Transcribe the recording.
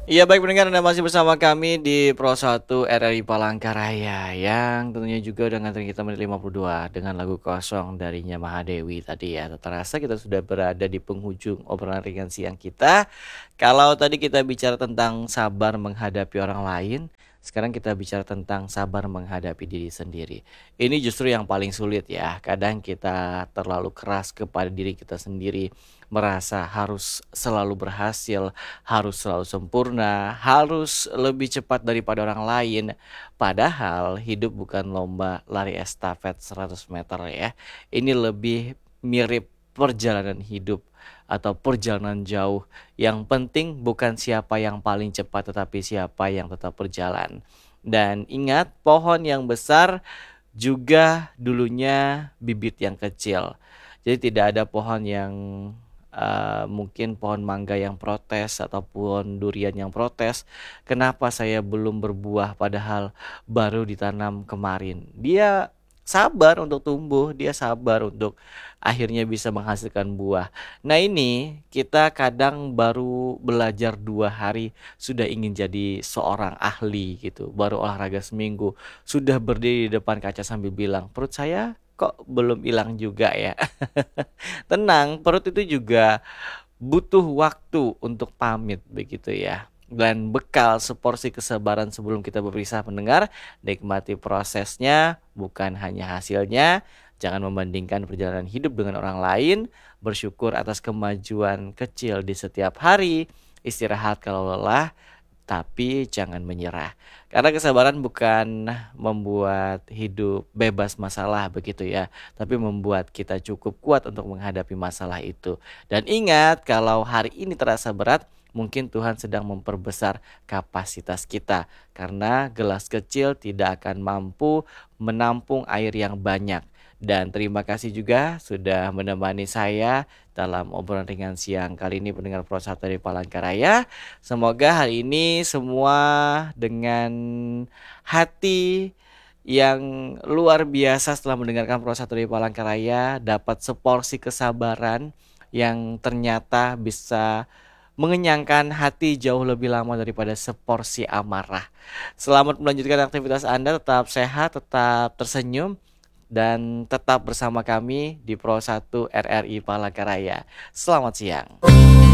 Iya baik pendengar, Anda masih bersama kami di Pro 1 RRI Palangkaraya yang tentunya juga udah nganterin kita menit 52 dengan lagu Kosong dari Nyamaha Dewi tadi ya. Tak terasa kita sudah berada di penghujung obrolan ringan siang kita. Kalau tadi kita bicara tentang sabar menghadapi orang lain, sekarang kita bicara tentang sabar menghadapi diri sendiri. Ini justru yang paling sulit ya. Kadang kita terlalu keras kepada diri kita sendiri, merasa harus selalu berhasil, harus selalu sempurna, harus lebih cepat daripada orang lain. Padahal hidup bukan lomba lari estafet 100 meter ya. Ini lebih mirip perjalanan hidup atau perjalanan jauh. Yang penting bukan siapa yang paling cepat tetapi siapa yang tetap berjalan. Dan ingat, pohon yang besar juga dulunya bibit yang kecil. Jadi tidak ada pohon yang mungkin pohon mangga yang protes atau pohon durian yang protes, kenapa saya belum berbuah padahal baru ditanam kemarin. Dia sabar untuk tumbuh, dia sabar untuk akhirnya bisa menghasilkan buah. Nah ini kita kadang baru belajar 2 hari sudah ingin jadi seorang ahli gitu, baru olahraga seminggu sudah berdiri di depan kaca sambil bilang perut saya kok belum hilang juga ya. Tenang, perut itu juga butuh waktu untuk pamit begitu ya. Dan bekal seporsi kesabaran sebelum kita berpisah mendengar, nikmati prosesnya, bukan hanya hasilnya. Jangan membandingkan perjalanan hidup dengan orang lain, bersyukur atas kemajuan kecil di setiap hari, istirahat kalau lelah, tapi jangan menyerah. Karena kesabaran bukan membuat hidup bebas masalah begitu ya, tapi membuat kita cukup kuat untuk menghadapi masalah itu. Dan ingat, kalau hari ini terasa berat, mungkin Tuhan sedang memperbesar kapasitas kita karena gelas kecil tidak akan mampu menampung air yang banyak. Dan terima kasih juga sudah menemani saya dalam obrolan ringan siang kali ini pendengar Pro 1 dari Palangkaraya. Semoga hari ini semua dengan hati yang luar biasa setelah mendengarkan Pro 1 dari Palangkaraya dapat seporsi kesabaran yang ternyata bisa mengenyangkan hati jauh lebih lama daripada seporsi amarah. Selamat melanjutkan aktivitas Anda, tetap sehat, tetap tersenyum, dan tetap bersama kami di Pro 1 RRI Palangkaraya. Selamat siang.